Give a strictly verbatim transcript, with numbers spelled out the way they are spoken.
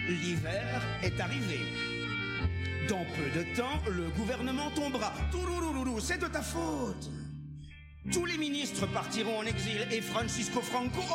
L'hiver est arrivé. Dans peu de temps, le gouvernement tombera. Touloulouloulou, c'est de ta faute. Tous les ministres partiront en exil et Francisco Franco